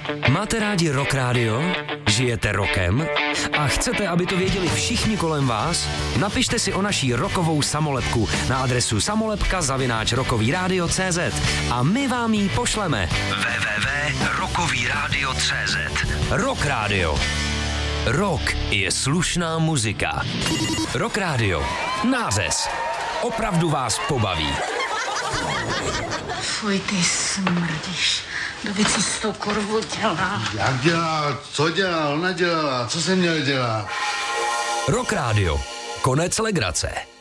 Máte rádi Rock Radio? Žijete rokem? A chcete, aby to věděli všichni kolem vás? Napište si o naší rockovou samolepku na adresu samolepka@rockovyradio.cz a my vám ji pošleme. www.rockovyradio.cz Rock Radio. Rock je slušná muzika. Rock Radio. Nářez. Opravdu vás pobaví. Fuj, ty smrdíš. Kdo co s tou kurvou dělá? Jak dělá? Co dělá? Ona dělala. Co jsem měl dělat? Rock Radio. Konec legrace.